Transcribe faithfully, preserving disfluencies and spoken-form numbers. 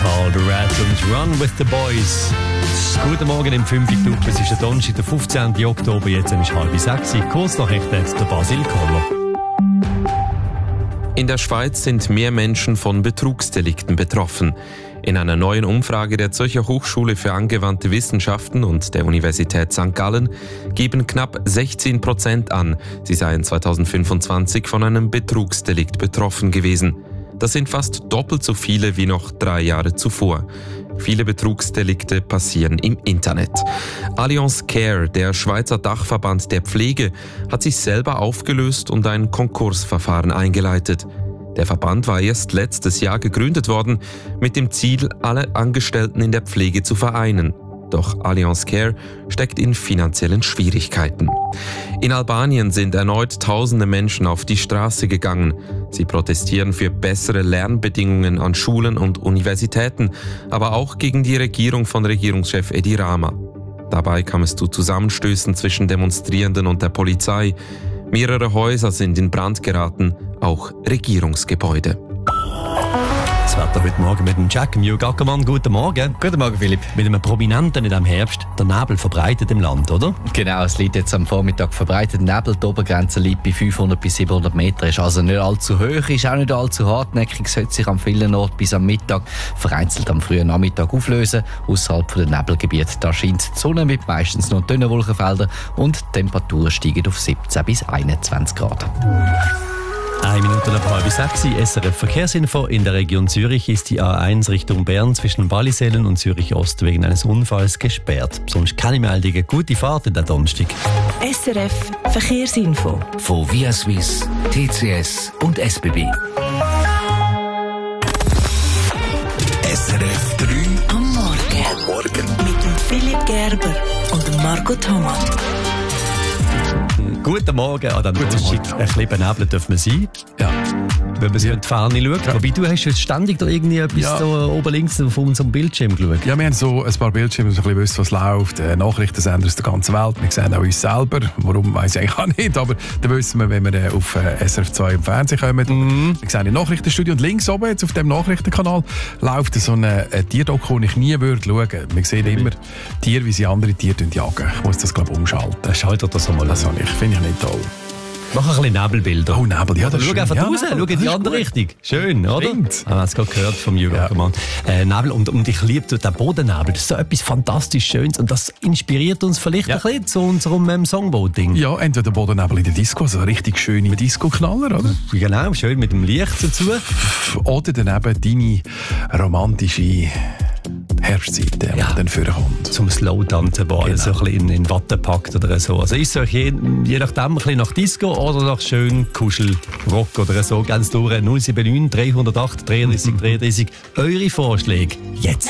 Carl Rat und Run with the Boys. Guten Morgen im fünf Club. Es ist der Donnerstag, der fünfzehnten Oktober. Jetzt ist halb sechs. Kurznachrichten der Basil Koller. In der Schweiz sind mehr Menschen von Betrugsdelikten betroffen. In einer neuen Umfrage der Zürcher Hochschule für angewandte Wissenschaften und der Universität Sankt Gallen geben knapp sechzehn Prozent an, sie seien zweitausendfünfundzwanzig von einem Betrugsdelikt betroffen gewesen. Das sind fast doppelt so viele wie noch drei Jahre zuvor. Viele Betrugsdelikte passieren im Internet. Allianz Care, der Schweizer Dachverband der Pflege, hat sich selber aufgelöst und ein Konkursverfahren eingeleitet. Der Verband war erst letztes Jahr gegründet worden, mit dem Ziel, alle Angestellten in der Pflege zu vereinen. Doch Allianz Care steckt in finanziellen Schwierigkeiten. In Albanien sind erneut tausende Menschen auf die Straße gegangen. Sie protestieren für bessere Lernbedingungen an Schulen und Universitäten, aber auch gegen die Regierung von Regierungschef Edi Rama. Dabei kam es zu Zusammenstößen zwischen Demonstrierenden und der Polizei. Mehrere Häuser sind in Brand geraten, auch Regierungsgebäude. Das Wetter heute Morgen mit dem Jack Mew Gackermann. Guten Morgen. Guten Morgen, Philipp. Mit einem Prominenten in diesem Herbst. Der Nebel verbreitet im Land, oder? Genau, es liegt jetzt am Vormittag verbreitet. Nebel, die Obergrenze liegt bei fünfhundert bis siebenhundert Meter. Ist also nicht allzu hoch, ist auch nicht allzu hartnäckig. Sollte sich an vielen Orten bis am Mittag, vereinzelt am frühen Nachmittag auflösen. Außerhalb der Nebelgebiete, da scheint die Sonne mit meistens noch dünnen Wolkenfeldern und die Temperaturen steigen auf siebzehn bis einundzwanzig Grad. Eine Minute nach halb sechs, S R F Verkehrsinfo. In der Region Zürich ist die A eins Richtung Bern zwischen Wallisellen und Zürich Ost wegen eines Unfalls gesperrt. Sonst keine Meldungen. Gute Fahrt in der Donnerstag. S R F Verkehrsinfo. Von Via Suisse, T C S und S B B. S R F drei Am Morgen. am Morgen. Mit dem Philipp Gerber und dem Marco Thomas. Guten Morgen an diesem Donnerstag. Ein bisschen benebelt dürfen wir sein. Ja. Wenn man sich in die Ferne schaut. Ja. Wobei, du hast jetzt ständig da irgendwie etwas Ja. so oben links auf unserem Bildschirm geschaut. Ja, wir haben so ein paar Bildschirme, um so ein bisschen wissen, was läuft. Äh, Nachrichtensender aus der ganzen Welt. Wir sehen auch uns selber. Warum, weiss ich eigentlich auch nicht. Aber dann wissen wir, wenn wir äh, auf äh, S R F zwei im Fernsehen kommen. Mhm. Wir sehen ein Nachrichtenstudio. Und links oben, jetzt auf dem Nachrichtenkanal, läuft so eine, eine Tierdoku, die ich nie würde schauen. Wir sehen immer Tiere, wie sie andere Tiere jagen. Ich muss das, glaube ich, umschalten. Schaltet das einmal Das an. ich, finde ich nicht toll. Mach ein bisschen Nebelbilder. Oh, Nebel, ja, das ist Schau schön. einfach Ja, raus, Nebel, schau in das die ist andere gut. Richtung. Schön, oder? Stimmt. Haben wir es gerade gehört vom Jürgen Ja. Ackermann. Äh, Nebel, und, und ich liebe den Bodennebel. Das ist so etwas fantastisch Schönes und das inspiriert uns vielleicht Ja. ein bisschen zu unserem ähm, Songboating. Ja, entweder Bodennebel in der Disco, so richtig schöne Disco-Knaller, oder? Genau, schön mit dem Licht dazu. Oder daneben deine romantische Herbstzeit, die Ja. dann vorkommt. Zum Slow-Tanzen, wo alles so Genau. ein bisschen in, in Watte packt oder so. Also ist es je, je nachdem ein bisschen nach Disco oder nach schön Kuschelrock oder so ganz durch. null sieben neun, drei null acht, dreiunddreißig dreiunddreißig. Eure Vorschläge jetzt.